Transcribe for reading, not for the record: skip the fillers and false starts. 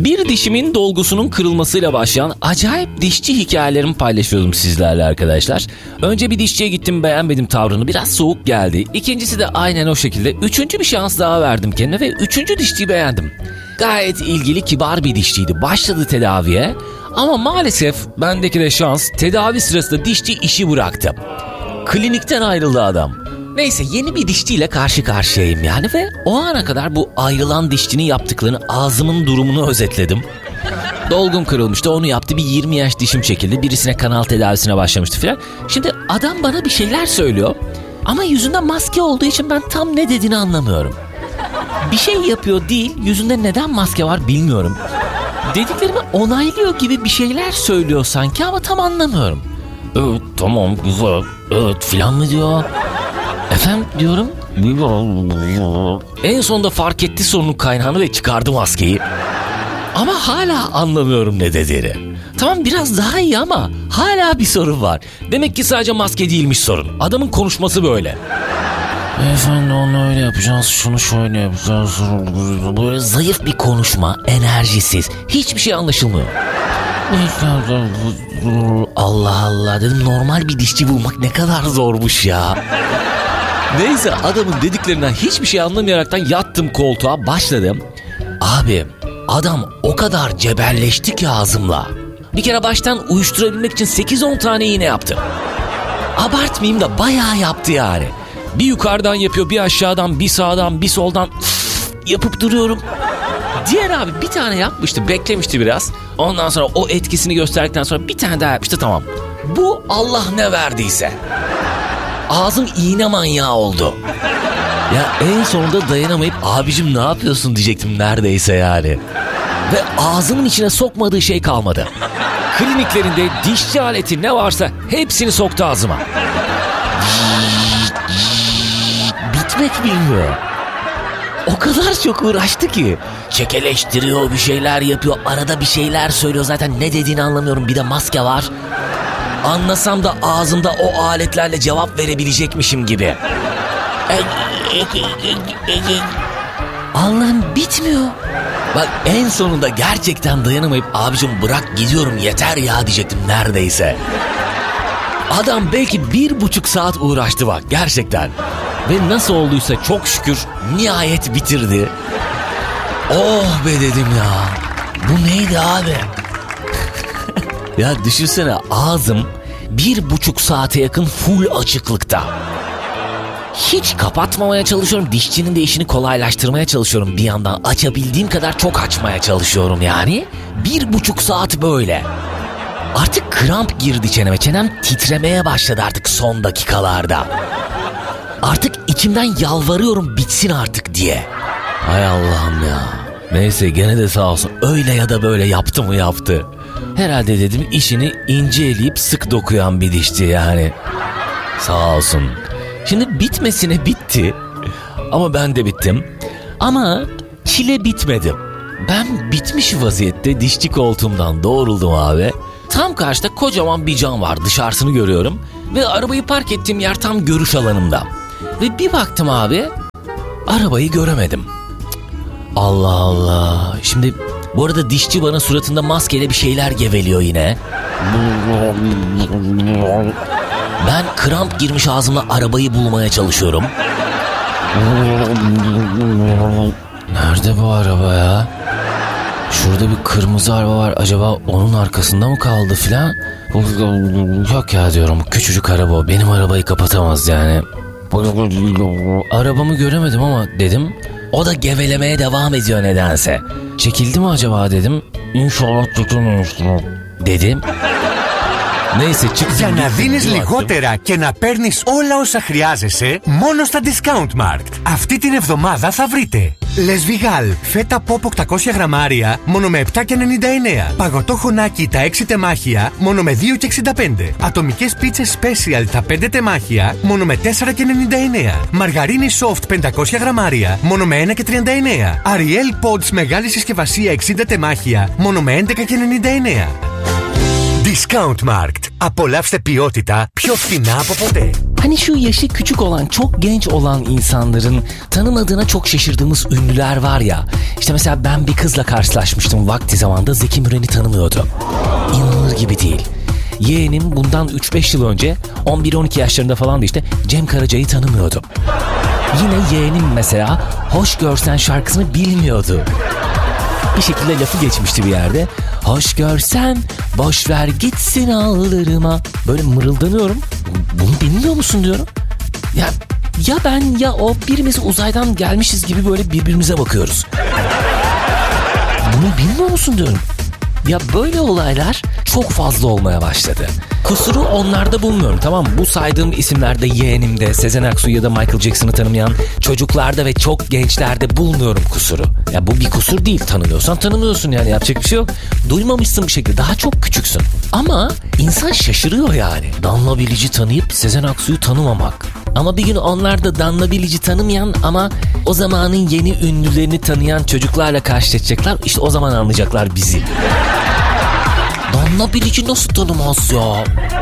Bir dişimin dolgusunun kırılmasıyla başlayan acayip dişçi hikayelerimi paylaşıyordum sizlerle arkadaşlar. Önce bir dişçiye gittim, beğenmedim tavrını, biraz soğuk geldi. İkincisi de aynen o şekilde. Üçüncü bir şans daha verdim kendime ve üçüncü dişçiyi beğendim. Gayet ilgili, kibar bir dişçiydi. Başladı tedaviye ama maalesef bendeki de şans, tedavi sırasında dişçi işi bıraktı. Klinikten ayrıldı adam. Neyse, yeni bir dişçiyle karşı karşıyayım yani ve o ana kadar bu ayrılan dişçinin yaptıklarını, ağzımın durumunu özetledim. Dolgum kırılmıştı, onu yaptı, bir 20 yaş dişim çekildi, birisine kanal tedavisine başlamıştı filan. Şimdi adam bana bir şeyler söylüyor ama yüzünde maske olduğu için ben tam ne dediğini anlamıyorum. Bir şey yapıyor değil, yüzünde neden maske var bilmiyorum. Dediklerimi onaylıyor gibi bir şeyler söylüyor sanki ama tam anlamıyorum. Evet, tamam, güzel, evet filan mı diyor? Efendim diyorum. En sonunda fark etti sorunun kaynağını ve çıkardı maskeyi. Ama hala anlamıyorum ne dediğini. Tamam, biraz daha iyi ama hala bir sorun var. Demek ki sadece maske değilmiş sorun. Adamın konuşması böyle. Efendim onu öyle yapacağız, şunu şöyle yapacağız. Böyle zayıf bir konuşma, enerjisiz. Hiçbir şey anlaşılmıyor. Allah Allah dedim, normal bir dişçi bulmak ne kadar zormuş ya. Neyse, adamın dediklerinden hiçbir şey anlamayaraktan yattım koltuğa, başladım. Abi adam o kadar cebelleşti ki ağzımla. Bir kere baştan uyuşturabilmek için 8-10 tane iğne yaptı. Abartmayayım da bayağı yaptı yani. Bir yukarıdan yapıyor, bir aşağıdan, bir sağdan, bir soldan yapıp duruyorum. Diğer abi bir tane yapmıştı, beklemişti biraz. Ondan sonra o etkisini gösterdikten sonra bir tane daha yapmıştı, tamam. Bu Allah ne verdiyse. Ağzım iğne manyağı oldu. Ya en sonunda dayanamayıp abicim ne yapıyorsun diyecektim neredeyse yani. Ve ağzımın içine sokmadığı şey kalmadı. Kliniklerinde dişçi aleti ne varsa hepsini soktu ağzıma. Bitmek bilmiyor. O kadar çok uğraştı ki. Çekeleştiriyor, bir şeyler yapıyor, arada bir şeyler söylüyor, zaten ne dediğini anlamıyorum, bir de maske var. Anlasam da ağzımda o aletlerle cevap verebilecekmişim gibi. Allah'ım bitmiyor. Bak en sonunda gerçekten dayanamayıp abicim bırak gidiyorum yeter ya diyecektim neredeyse. Adam belki 1,5 saat uğraştı bak gerçekten. Ve nasıl olduysa çok şükür nihayet bitirdi. Oh be dedim ya. Bu neydi abi? Ya düşünsene, ağzım 1,5 saate yakın full açıklıkta. Hiç kapatmamaya çalışıyorum. Dişçinin de işini kolaylaştırmaya çalışıyorum bir yandan. Açabildiğim kadar çok açmaya çalışıyorum yani. 1,5 saat böyle. Artık kramp girdi çeneme. Çenem titremeye başladı artık son dakikalarda. Artık içimden yalvarıyorum bitsin artık diye. Hay Allah'ım ya. Neyse gene de sağ olsun öyle ya da böyle yaptı mı yaptı. Herhalde dedim işini ince eleyip sık dokuyan bir dişçi yani. Sağ olsun. Şimdi bitmesine bitti. Ama ben de bittim. Ama çile bitmedi. Ben bitmiş vaziyette dişçi koltuğumdan doğruldum abi. Tam karşıda kocaman bir cam var, dışarısını görüyorum. Ve arabayı park ettiğim yer tam görüş alanımda. Ve bir baktım abi, arabayı göremedim. Allah Allah. Şimdi bu arada dişçi bana suratında maskeyle bir şeyler geveliyor yine. Ben kramp girmiş ağzımla arabayı bulmaya çalışıyorum. Nerede bu araba ya? Şurada bir kırmızı araba var. Acaba onun arkasında mı kaldı filan? Yok ya diyorum. Küçücük araba. Benim arabayı kapatamaz yani. Arabamı göremedim ama dedim. O da gevelemeye devam ediyor nedense. Çekildi mi acaba dedim. İnşallah çekilmemiştir dedim. Neyse çıktım. Για να δίνεις λιγότερα και να παίρνεις όλα όσα χρειάζεσαι, μόνο στα Discount Markt. Αυτή την εβδομάδα θα βρείτε Λεσβιγάλ, φέτα ποπ 800 γραμμάρια, μόνο με 7,99. Παγωτό χωνάκι τα 6 τεμάχια, μόνο με 2,65. Ατομικές πίτσες Special τα 5 τεμάχια, μόνο με 4,99. Μαργαρίνη soft 500 γραμμάρια, μόνο με 1,39. Ariel Pods μεγάλη συσκευασία 60 τεμάχια, μόνο με 11,99. Discount Markt. Απολαύστε ποιότητα πιο φθηνά από ποτέ. Hani şu yaşı küçük olan, çok genç olan insanların tanımadığına çok şaşırdığımız ünlüler var ya. İşte mesela ben bir kızla karşılaşmıştım vakti zamanda, Zeki Müren'i tanımıyordum. İnanılır gibi değil. Yeğenim bundan 3-5 yıl önce 11-12 yaşlarında falandı işte, Cem Karaca'yı tanımıyordum. Yine yeğenim mesela Hoş Görsen şarkısını bilmiyordu. Bir şekilde lafı geçmişti bir yerde. Hoş görsen boş ver gitsin ağlarıma. Böyle mırıldanıyorum. Bunu bilmiyor musun diyorum. Ya ben ya o, birimiz uzaydan gelmişiz gibi böyle birbirimize bakıyoruz. Bunu bilmiyor musun diyorum. Ya böyle olaylar çok fazla olmaya başladı. Kusuru onlarda bulmuyorum, tamam mı? Bu saydığım isimlerde, yeğenimde, Sezen Aksu ya da Michael Jackson'ı tanımayan çocuklarda ve çok gençlerde bulmuyorum kusuru. Ya bu bir kusur değil, tanımıyorsan tanımıyorsun yani, yapacak bir şey yok. Duymamışsın bir şekilde, daha çok küçüksün. Ama insan şaşırıyor yani. Danla Bilic'i tanıyıp Sezen Aksu'yu tanımamak. Ama bir gün onlar da Danla Bilic'i tanımayan ama o zamanın yeni ünlülerini tanıyan çocuklarla karşılaşacaklar. İşte o zaman anlayacaklar bizi. Danla Bilic'i nasıl tanımaz ya?